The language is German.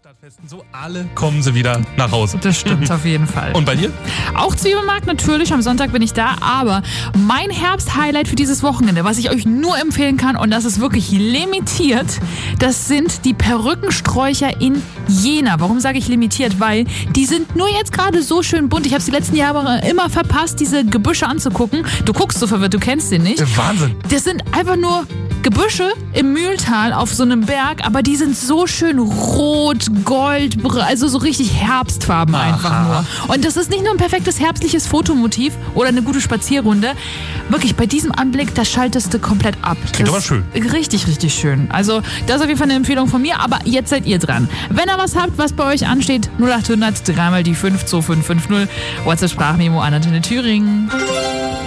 Stadtfesten so, alle kommen sie wieder nach Hause. Das stimmt auf jeden Fall. Und bei dir? Auch Zwiebelmarkt natürlich, am Sonntag bin ich da, aber mein Herbst-Highlight für dieses Wochenende, was ich euch nur empfehlen kann, und das ist wirklich limitiert, das sind die Perückensträucher in Jena. Warum sage ich limitiert? Weil die sind nur jetzt gerade so schön bunt. Ich habe es die letzten Jahre immer verpasst, diese Gebüsche anzugucken. Du guckst so verwirrt, du kennst den nicht. Wahnsinn. Das sind einfach nur Gebüsche im Mühltal auf so einem Berg, aber die sind so schön rot, gold, also so richtig Herbstfarben einfach nur. Und das ist nicht nur ein perfektes herbstliches Fotomotiv oder eine gute Spazierrunde. Wirklich, bei diesem Anblick, da schaltest du komplett ab. Klingt aber schön. Richtig, richtig schön. Also das ist auf jeden Fall eine Empfehlung von mir, aber jetzt seid ihr dran. Wenn ihr was habt, was bei euch ansteht, 0800 3 mal die 5 2550, WhatsApp-Sprachmemo an Antenne Thüringen.